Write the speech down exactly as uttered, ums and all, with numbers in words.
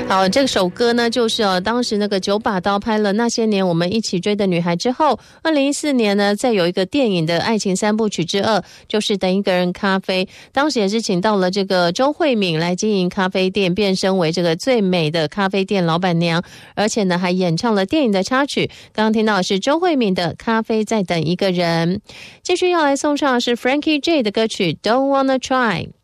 好，这首歌呢，就是哦，当时那个九把刀拍了《那些年我们一起追的女孩》之后，二零一四年呢，再有一个电影的爱情三部曲之二，就是等一个人咖啡。当时也是请到了这个周慧敏来经营咖啡店，变身为这个最美的咖啡店老板娘，而且呢，还演唱了电影的插曲。刚刚听到的是周慧敏的《咖啡在等一个人》。继续要来送上的是 Frankie J 的歌曲《Don't Wanna Try》。